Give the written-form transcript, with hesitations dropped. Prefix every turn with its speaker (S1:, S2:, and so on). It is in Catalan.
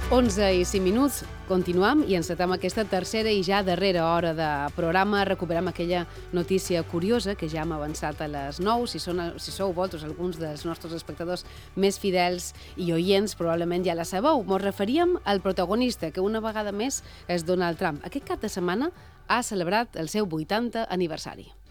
S1: 11 i 5 minuts, continuam i encetem aquesta tercera i ja darrera hora de programa. Recuperem aquella notícia curiosa que ja hem avançat a les 9. Si sou vosaltres alguns dels nostres espectadors més fidels i oients, probablement ja la sabeu. Ens referíem al protagonista, que una vegada més és Donald Trump. Aquest cap de setmana ha celebrat el seu 80 aniversari.